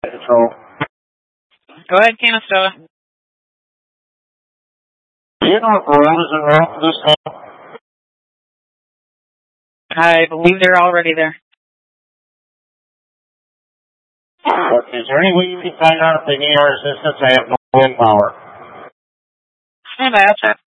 Control. Go ahead, Canistoga. Do you know if road is en route for this now? I believe they're already there. Okay, is there any way you can find out if they need our assistance? I have no wind power. Stand by, I'll check.